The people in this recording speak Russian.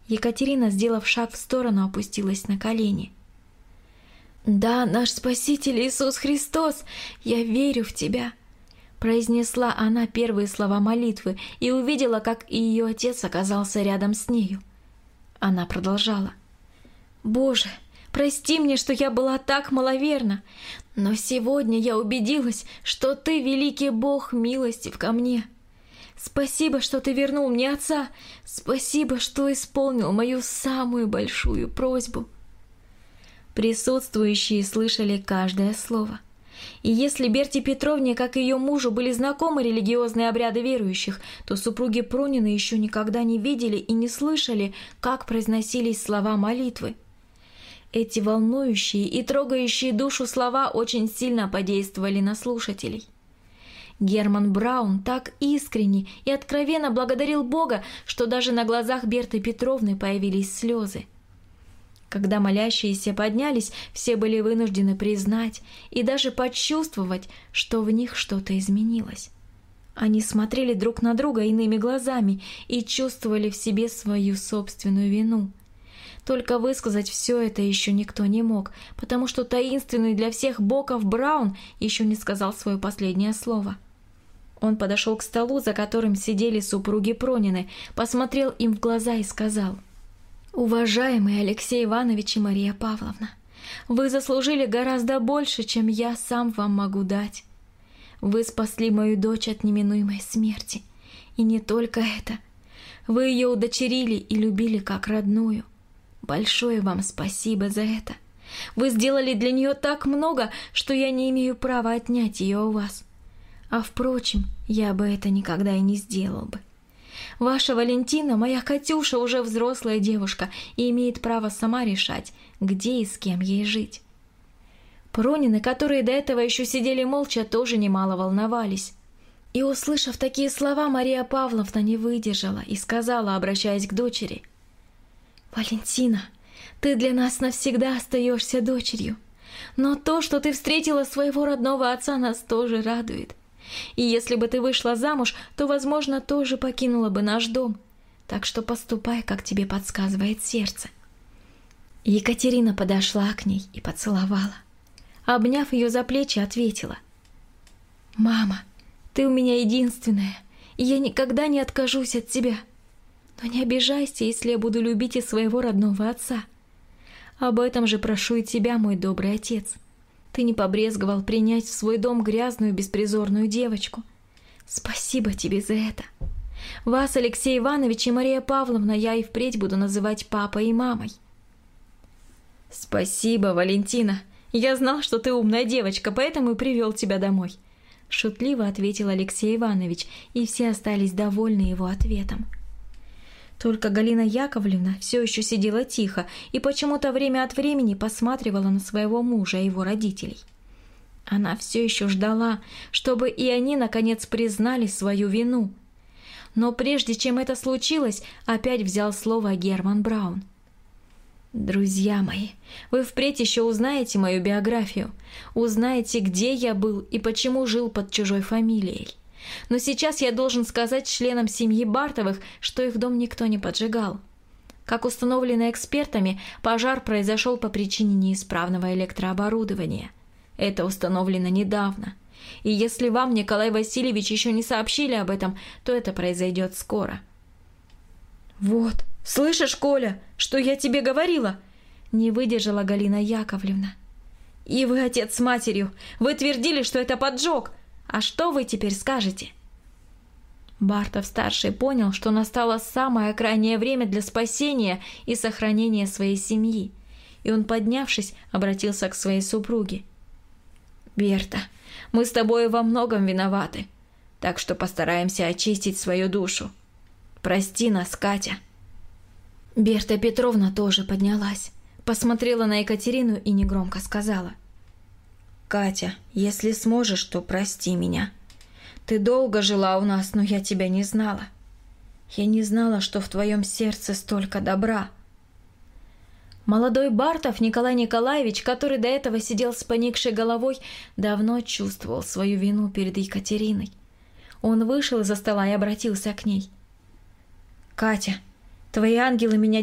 Екатерина, сделав шаг в сторону, опустилась на колени. «Да, наш Спаситель Иисус Христос, я верю в Тебя!» Произнесла она первые слова молитвы и увидела, как и ее отец оказался рядом с нею. Она продолжала. «Боже, прости мне, что я была так маловерна, но сегодня я убедилась, что Ты, великий Бог, милостив ко мне. Спасибо, что Ты вернул мне отца, спасибо, что исполнил мою самую большую просьбу». Присутствующие слышали каждое слово. И если Берте Петровне, как и ее мужу, были знакомы религиозные обряды верующих, то супруги Пронины еще никогда не видели и не слышали, как произносились слова молитвы. Эти волнующие и трогающие душу слова очень сильно подействовали на слушателей. Герман Браун так искренне и откровенно благодарил Бога, что даже на глазах Берты Петровны появились слезы. Когда молящиеся поднялись, все были вынуждены признать и даже почувствовать, что в них что-то изменилось. Они смотрели друг на друга иными глазами и чувствовали в себе свою собственную вину. Только высказать все это еще никто не мог, потому что таинственный для всех Боков Браун еще не сказал свое последнее слово. Он подошел к столу, за которым сидели супруги Пронины, посмотрел им в глаза и сказал: «Уважаемый Алексей Иванович и Мария Павловна, вы заслужили гораздо больше, чем я сам вам могу дать. Вы спасли мою дочь от неминуемой смерти. И не только это. Вы ее удочерили и любили как родную. Большое вам спасибо за это. Вы сделали для нее так много, что я не имею права отнять ее у вас. А впрочем, я бы это никогда и не сделал бы. Ваша Валентина, моя Катюша, уже взрослая девушка и имеет право сама решать, где и с кем ей жить». Пронины, которые до этого еще сидели молча, тоже немало волновались. И, услышав такие слова, Мария Павловна не выдержала и сказала, обращаясь к дочери: «Валентина, ты для нас навсегда остаешься дочерью, но то, что ты встретила своего родного отца, нас тоже радует. И если бы ты вышла замуж, то, возможно, тоже покинула бы наш дом. Так что поступай, как тебе подсказывает сердце». Екатерина подошла к ней и поцеловала. Обняв ее за плечи, ответила: «Мама, ты у меня единственная, и я никогда не откажусь от тебя. Но не обижайся, если я буду любить и своего родного отца. Об этом же прошу и тебя, мой добрый отец. Ты не побрезговал принять в свой дом грязную беспризорную девочку. Спасибо тебе за это. Вас, Алексей Иванович и Мария Павловна, я и впредь буду называть папой и мамой». «Спасибо, Валентина. Я знал, что ты умная девочка, поэтому и привел тебя домой», — шутливо ответил Алексей Иванович, и все остались довольны его ответом. Только Галина Яковлевна все еще сидела тихо и почему-то время от времени посматривала на своего мужа и его родителей. Она все еще ждала, чтобы и они наконец признали свою вину. Но прежде чем это случилось, опять взял слово Герман Браун. «Друзья мои, вы впредь еще узнаете мою биографию, узнаете, где я был и почему жил под чужой фамилией. Но сейчас я должен сказать членам семьи Бартовых, что их дом никто не поджигал. Как установлено экспертами, пожар произошел по причине неисправного электрооборудования. Это установлено недавно. И если вам, Николай Васильевич, еще не сообщили об этом, то это произойдет скоро». «Вот, слышишь, Коля, что я тебе говорила?» Не выдержала Галина Яковлевна. «И вы, отец с матерью, вы твердили, что это поджог. А что вы теперь скажете?» Бартов-старший понял, что настало самое крайнее время для спасения и сохранения своей семьи, и он, поднявшись, обратился к своей супруге. «Берта, мы с тобой во многом виноваты, так что постараемся очистить свою душу. Прости нас, Катя». Берта Петровна тоже поднялась, посмотрела на Екатерину и негромко сказала: «Катя, если сможешь, то прости меня. Ты долго жила у нас, но я тебя не знала. Я не знала, что в твоем сердце столько добра». Молодой Бартов Николай Николаевич, который до этого сидел с поникшей головой, давно чувствовал свою вину перед Екатериной. Он вышел из-за стола и обратился к ней: «Катя, твои ангелы меня